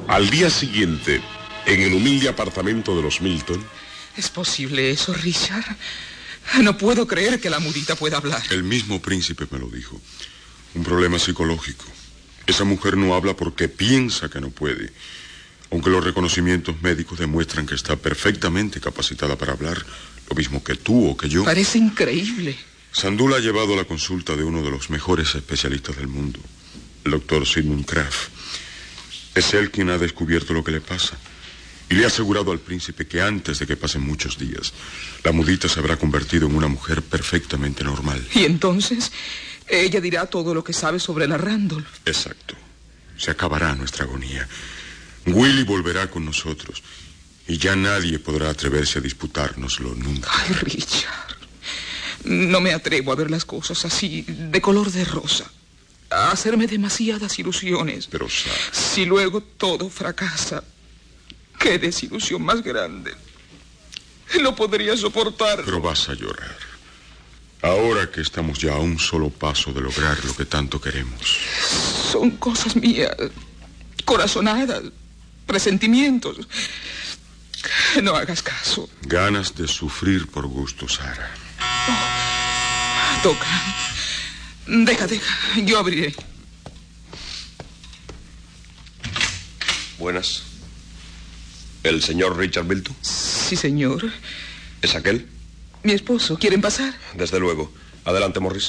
Al día siguiente, en el humilde apartamento de los Milton... ¿Es posible eso, Richard? No puedo creer que la mudita pueda hablar. El mismo príncipe me lo dijo. Un problema psicológico. Esa mujer no habla porque piensa que no puede. Aunque los reconocimientos médicos demuestran que está perfectamente capacitada para hablar, lo mismo que tú o que yo. Parece increíble. Sandul ha llevado a la consulta de uno de los mejores especialistas del mundo, el doctor Sigmund Kraft. Es él quien ha descubierto lo que le pasa. Y le ha asegurado al príncipe que antes de que pasen muchos días, la mudita se habrá convertido en una mujer perfectamente normal. ¿Y entonces ella dirá todo lo que sabe sobre la Randolph? Exacto. Se acabará nuestra agonía. Willy volverá con nosotros. Y ya nadie podrá atreverse a disputárnoslo nunca. Ay, Richard. No me atrevo a ver las cosas así, de color de rosa. A hacerme demasiadas ilusiones. Pero, Sara... Si luego todo fracasa, qué desilusión más grande. No podría soportar. Pero vas a llorar. Ahora que estamos ya a un solo paso de lograr lo que tanto queremos. Son cosas mías, corazonadas, presentimientos. No hagas caso. Ganas de sufrir por gusto, Sara. Oh, toca. Deja, yo abriré. Buenas. ¿El señor Richard Milton? Sí, señor. ¿Es aquel? Mi esposo. ¿Quieren pasar? Desde luego. Adelante, Morris.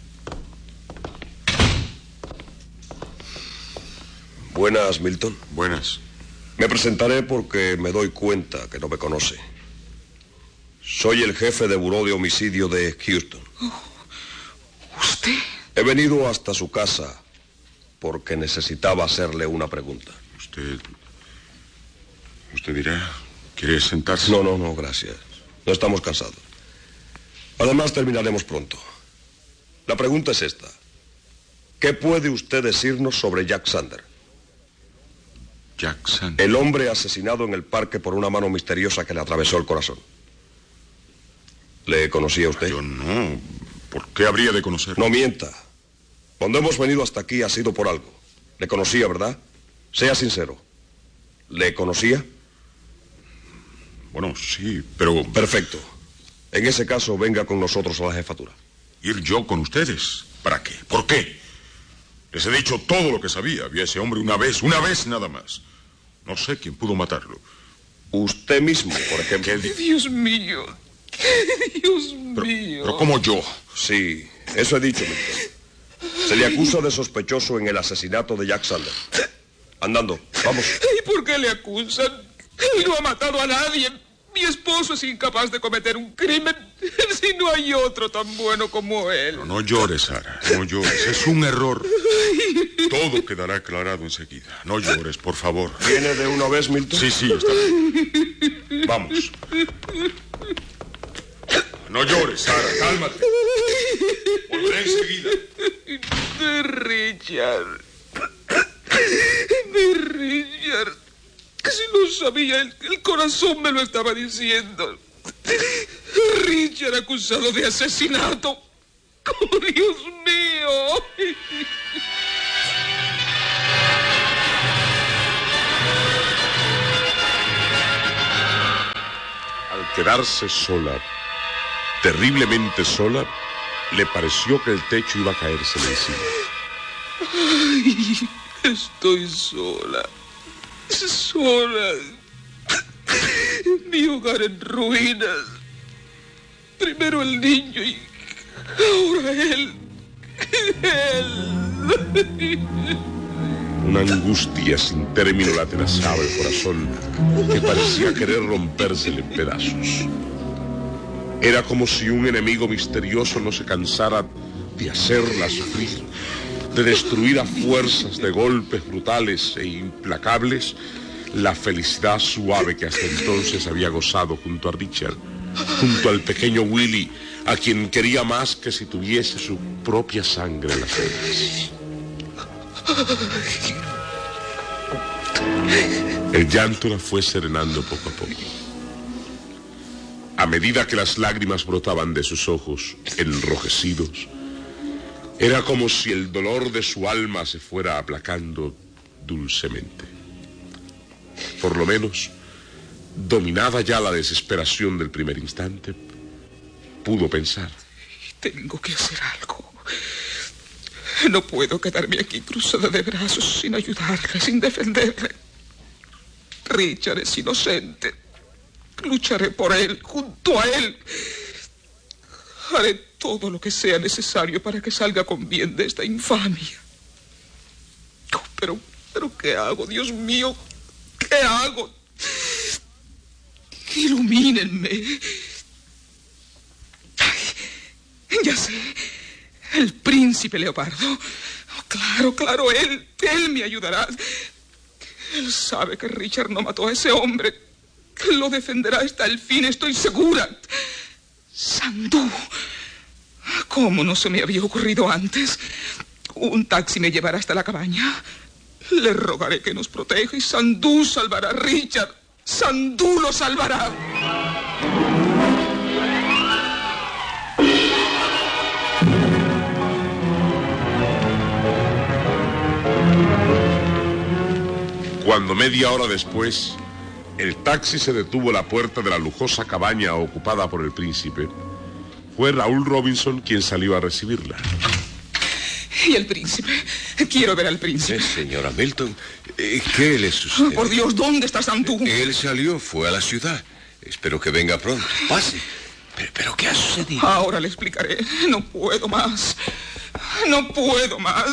Buenas, Milton. Buenas. Me presentaré porque me doy cuenta que no me conoce. Soy el jefe de buró de homicidio de Houston. Oh, ¿usted? He venido hasta su casa porque necesitaba hacerle una pregunta. Usted dirá, ¿quiere sentarse? No, gracias. No estamos cansados. Además, terminaremos pronto. La pregunta es esta. ¿Qué puede usted decirnos sobre Jack Sander? Jack Sander. El hombre asesinado en el parque por una mano misteriosa que le atravesó el corazón. ¿Le conocía usted? Yo no. ¿Por qué habría de conocer? No mienta. Cuando hemos venido hasta aquí ha sido por algo. Le conocía, ¿verdad? Sea sincero. ¿Le conocía? Bueno, sí, pero... Perfecto. En ese caso, venga con nosotros a la jefatura. ¿Ir yo con ustedes? ¿Para qué? ¿Por qué? Les he dicho todo lo que sabía. Vi a ese hombre una vez nada más. No sé quién pudo matarlo. Usted mismo, por ejemplo. Dios mío. Dios mío. Pero ¿cómo yo? Sí, eso he dicho, Milton. Se le acusa de sospechoso en el asesinato de Jack Sander. Andando, vamos. ¿Y por qué le acusan? Él no ha matado a nadie. Mi esposo es incapaz de cometer un crimen. Si no hay otro tan bueno como él. No llores, Sara. No llores. Es un error. Todo quedará aclarado enseguida. No llores, por favor. ¿Viene de una vez, Milton? Sí, está bien. Vamos. No llores, Sara. Cálmate. Volveré enseguida. Richard. Si lo sabía, el corazón me lo estaba diciendo. Richard acusado de asesinato. ¡Oh, Dios mío! Al quedarse sola, terriblemente sola, le pareció que el techo iba a caerse encima. Ay, estoy sola. Mi hogar en ruinas. Primero el niño y ahora él. Una angustia sin término le atravesaba el corazón, que parecía querer rompérsele en pedazos. Era como si un enemigo misterioso no se cansara de hacerla sufrir, de destruir a fuerzas de golpes brutales e implacables la felicidad suave que hasta entonces había gozado junto a Richard, junto al pequeño Willy, a quien quería más que si tuviese su propia sangre en las venas. El llanto la fue serenando poco a poco. A medida que las lágrimas brotaban de sus ojos enrojecidos, era como si el dolor de su alma se fuera aplacando dulcemente. Por lo menos, dominada ya la desesperación del primer instante, pudo pensar. Tengo que hacer algo. No puedo quedarme aquí cruzada de brazos sin ayudarle, sin defenderle. Richard es inocente. Lucharé por él, junto a él. Haré todo lo que sea necesario para que salga con bien de esta infamia. Oh, pero ¿qué hago, Dios mío? ¿Qué hago? Ilumínenme. Ay, ya sé. El príncipe Leopardo. Oh, claro, él me ayudará. Él sabe que Richard no mató a ese hombre. Lo defenderá hasta el fin, estoy segura. Sandú. ¿Cómo no se me había ocurrido antes? Un taxi me llevará hasta la cabaña. Le rogaré que nos proteja y Sandú salvará a Richard. Sandú lo salvará. Cuando media hora después, el taxi se detuvo a la puerta de la lujosa cabaña ocupada por el príncipe, fue Raúl Robinson quien salió a recibirla. ¿Y el príncipe? Quiero ver al príncipe. Señora Milton, ¿qué le sucede? Oh, por Dios, ¿dónde está Sandú? Él salió, fue a la ciudad. Espero que venga pronto. Pase. ¿Pero qué ha sucedido? Ahora le explicaré. No puedo más. No puedo más.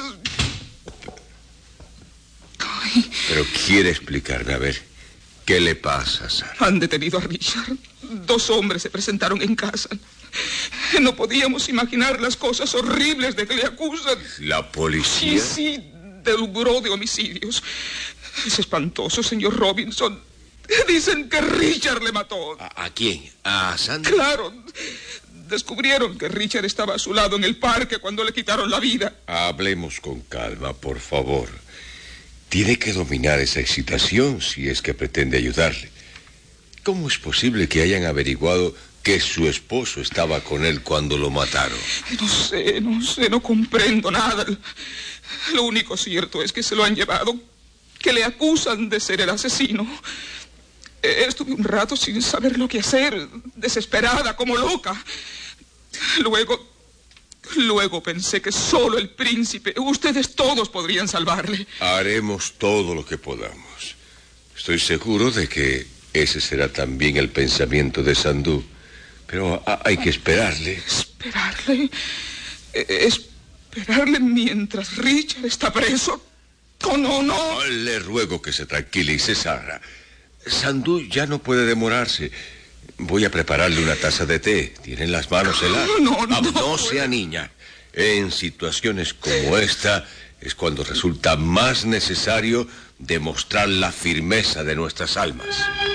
Ay. Pero quiere explicarme, a ver, ¿qué le pasa, Sara? Han detenido a Richard. 2 hombres se presentaron en casa. No podíamos imaginar las cosas horribles de que le acusan. ¿La policía? Sí, del buró de homicidios. Es espantoso, señor Robinson. Dicen que Richard le mató. ¿A quién? ¿A Sandra? Claro. Descubrieron que Richard estaba a su lado en el parque cuando le quitaron la vida. Hablemos con calma, por favor. Tiene que dominar esa excitación si es que pretende ayudarle. ¿Cómo es posible que hayan averiguado que su esposo estaba con él cuando lo mataron? No sé, no comprendo nada. Lo único cierto es que se lo han llevado, que le acusan de ser el asesino. Estuve un rato sin saber lo que hacer, desesperada, como loca. Luego pensé que solo el príncipe, ustedes todos podrían salvarle. Haremos todo lo que podamos. Estoy seguro de que ese será también el pensamiento de Sandú. Pero hay que esperarle. ¿Esperarle? ¿Esperarle mientras Richard está preso? Oh, no. Le ruego que se tranquilice, Sara. Sandú ya no puede demorarse. Voy a prepararle una taza de té. Tiene las manos heladas. No sea niña. En situaciones como esta es cuando resulta más necesario demostrar la firmeza de nuestras almas.